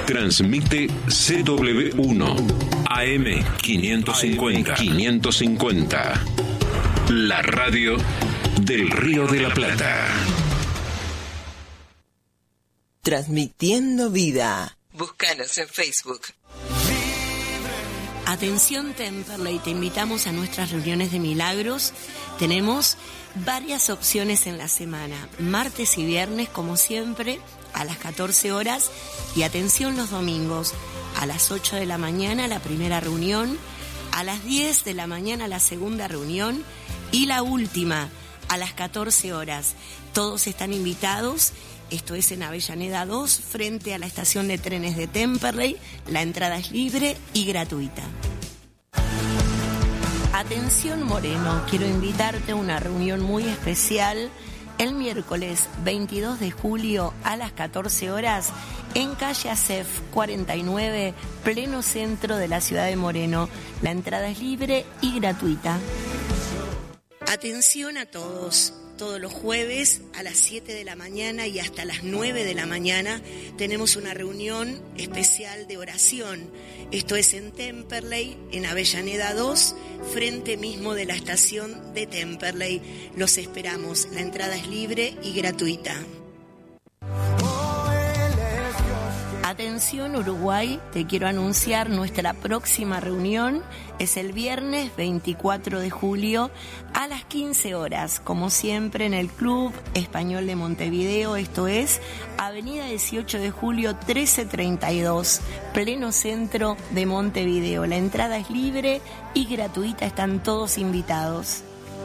Transmite CW1 AM 550. La radio del Río de la Plata. Transmitiendo vida. Búscanos en Facebook. Atención Temperley, te invitamos a nuestras reuniones de milagros. Tenemos varias opciones en la semana, martes y viernes como siempre a las 14 horas y atención los domingos a las 8 de la mañana la primera reunión, a las 10 de la mañana la segunda reunión y la última a las 14 horas. Todos están invitados. Esto es en Avellaneda 2, frente a la estación de trenes de Temperley. La entrada es libre y gratuita. Atención Moreno, quiero invitarte a una reunión muy especial el miércoles 22 de julio a las 14 horas en calle Acef 49, pleno centro de la ciudad de Moreno. La entrada es libre y gratuita. Atención a todos. Todos los jueves a las 7 de la mañana y hasta las 9 de la mañana tenemos una reunión especial de oración. Esto es en Temperley, en Avellaneda 2, frente mismo de la estación de Temperley. Los esperamos. La entrada es libre y gratuita. Atención Uruguay, te quiero anunciar nuestra próxima reunión. Es el viernes 24 de julio a las 15 horas, como siempre en el Club Español de Montevideo. Esto es Avenida 18 de Julio 1332, pleno centro de Montevideo. La entrada es libre y gratuita, están todos invitados.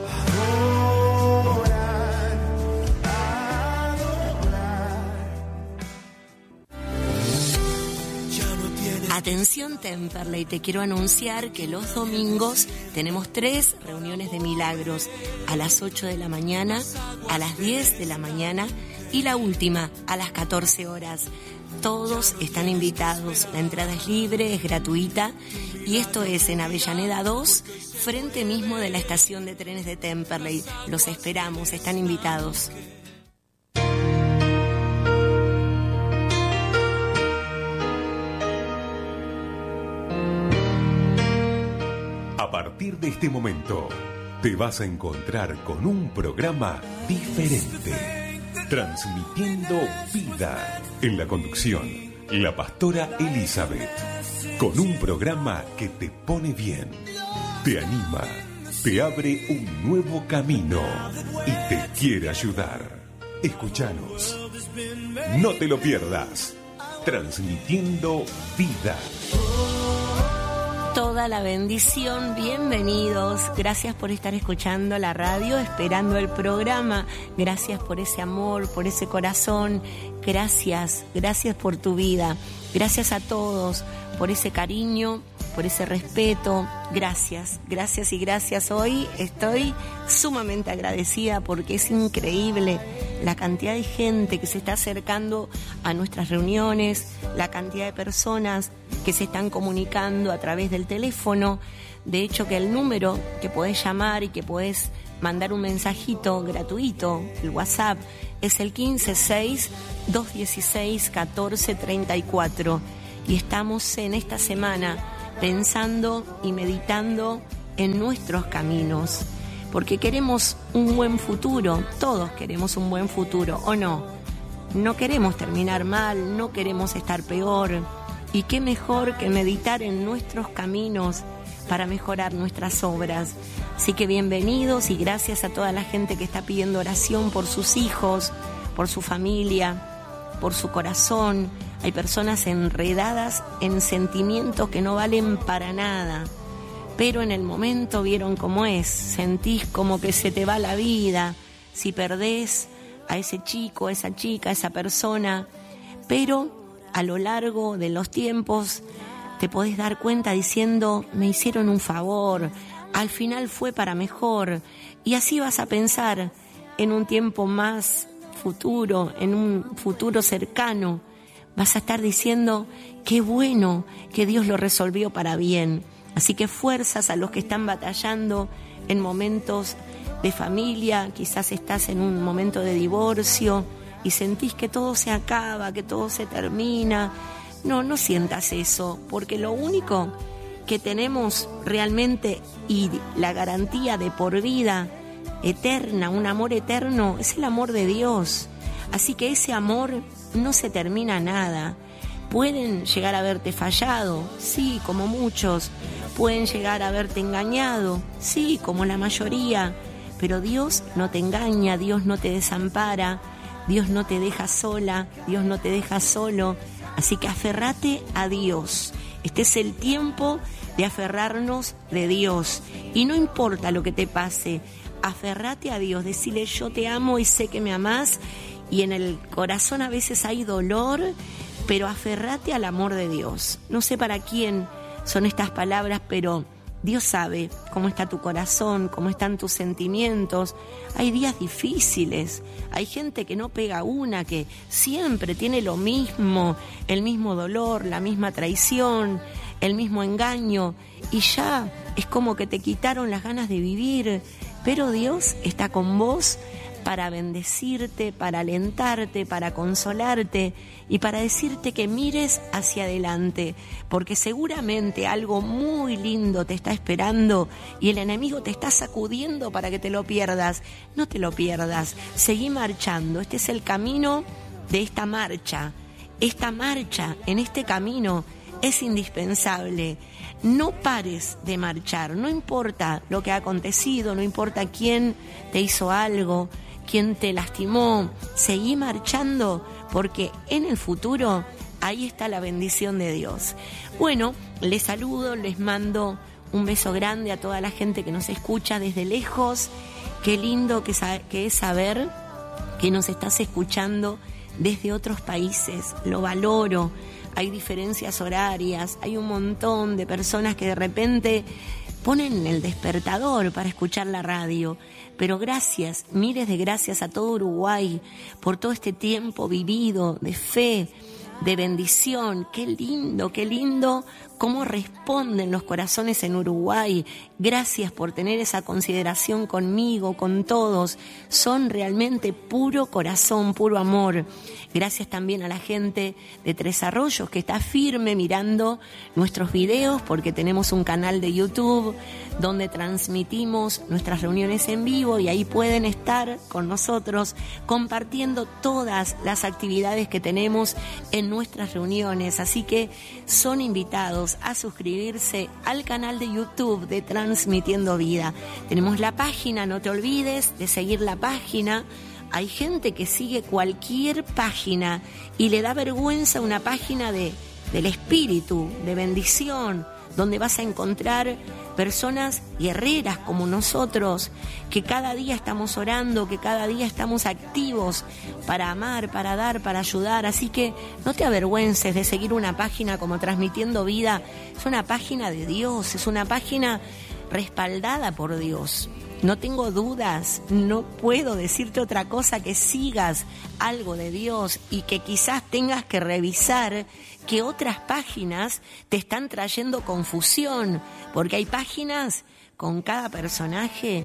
Atención Temperley, te quiero anunciar que los domingos tenemos 3 reuniones de milagros, a las 8 de la mañana, a las 10 de la mañana y la última a las 14 horas. Todos están invitados, la entrada es libre, es gratuita y esto es en Avellaneda 2, frente mismo de la estación de trenes de Temperley. Los esperamos, están invitados. A partir de este momento, te vas a encontrar con un programa diferente, transmitiendo vida. En la conducción, la pastora Elizabeth, con un programa que te pone bien, te anima, te abre un nuevo camino y te quiere ayudar. Escúchanos, no te lo pierdas, transmitiendo vida. Toda la bendición, bienvenidos, gracias por estar escuchando la radio, esperando el programa, gracias por ese amor, por ese corazón, gracias por tu vida, gracias a todos por ese cariño, por ese respeto, gracias. Hoy estoy sumamente agradecida porque es increíble la cantidad de gente que se está acercando a nuestras reuniones, la cantidad de personas que se están comunicando a través del teléfono. De hecho, que el número que podés llamar y que podés mandar un mensajito gratuito, el WhatsApp, es el 156-216-1434. Y estamos en esta semana pensando y meditando en nuestros caminos, porque queremos un buen futuro, todos queremos un buen futuro, ¿o no? No queremos terminar mal, no queremos estar peor, y qué mejor que meditar en nuestros caminos para mejorar nuestras obras. Así que bienvenidos y gracias a toda la gente que está pidiendo oración por sus hijos, por su familia, por su corazón. Hay personas enredadas en sentimientos que no valen para nada, pero en el momento vieron cómo es, sentís como que se te va la vida si perdés a ese chico, a esa chica, a esa persona, pero a lo largo de los tiempos te podés dar cuenta diciendo, me hicieron un favor, al final fue para mejor, y así vas a pensar en un tiempo más futuro, en un futuro cercano. Vas a estar diciendo, qué bueno que Dios lo resolvió para bien. Así que fuerzas a los que están batallando en momentos de familia, quizás estás en un momento de divorcio y sentís que todo se acaba, que todo se termina, No sientas eso, porque lo único que tenemos realmente y la garantía de por vida eterna, un amor eterno, es el amor de Dios. Así que ese amor no se termina nada. Pueden llegar a haberte fallado, sí, como muchos. Pueden llegar a haberte engañado, sí, como la mayoría. Pero Dios no te engaña, Dios no te desampara, Dios no te deja sola, Dios no te deja solo. Así que aferrate a Dios. Este es el tiempo de aferrarnos de Dios. Y no importa lo que te pase, aferrate a Dios. Decile: yo te amo y sé que me amás. Y en el corazón a veces hay dolor, pero aferrate al amor de Dios. No sé para quién son estas palabras, pero Dios sabe cómo está tu corazón, cómo están tus sentimientos. Hay días difíciles, hay gente que no pega una, que siempre tiene lo mismo, el mismo dolor, la misma traición, el mismo engaño, y ya es como que te quitaron las ganas de vivir. Pero Dios está con vos para bendecirte, para alentarte, para consolarte y para decirte que mires hacia adelante, porque seguramente algo muy lindo te está esperando y el enemigo te está sacudiendo para que te lo pierdas. No te lo pierdas, seguí marchando. Este es el camino de esta marcha. Esta marcha en este camino es indispensable. No pares de marchar, no importa lo que ha acontecido, no importa quién te hizo algo, quién te lastimó, seguí marchando, porque en el futuro ahí está la bendición de Dios. Bueno, les saludo, les mando un beso grande a toda la gente que nos escucha desde lejos. Qué lindo que es saber que nos estás escuchando desde otros países, lo valoro. Hay diferencias horarias, hay un montón de personas que de repente ponen el despertador para escuchar la radio. Pero gracias, miles de gracias a todo Uruguay por todo este tiempo vivido de fe, de bendición. Qué lindo cómo responden los corazones en Uruguay. Gracias por tener esa consideración conmigo, con todos. Son realmente puro corazón, puro amor. Gracias también a la gente de Tres Arroyos que está firme mirando nuestros videos, porque tenemos un canal de YouTube donde transmitimos nuestras reuniones en vivo y ahí pueden estar con nosotros compartiendo todas las actividades que tenemos en nuestras reuniones. Así que son invitados a suscribirse al canal de YouTube de Transmitiendo Vida. Tenemos la página, no te olvides de seguir la página. Hay gente que sigue cualquier página y le da vergüenza una página del espíritu, de bendición, donde vas a encontrar personas guerreras como nosotros, que cada día estamos orando, que cada día estamos activos para amar, para dar, para ayudar. Así que no te avergüences de seguir una página como Transmitiendo Vida. Es una página de Dios, es una página respaldada por Dios. No tengo dudas, no puedo decirte otra cosa que sigas algo de Dios y que quizás tengas que revisar que otras páginas te están trayendo confusión, porque hay páginas con cada personaje